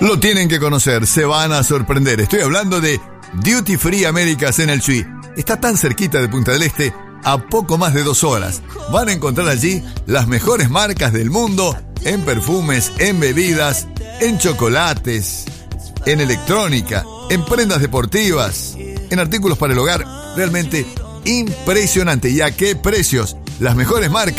Lo tienen que conocer, se van a sorprender. Estoy hablando de Duty Free Américas en el Chuy. Está tan cerquita de Punta del Este, a poco más de 2 horas. Van a encontrar allí las mejores marcas del mundo en perfumes, en bebidas, en chocolates, en electrónica, en prendas deportivas, en artículos para el hogar. Realmente impresionante. ¿Y a qué precios? Las mejores marcas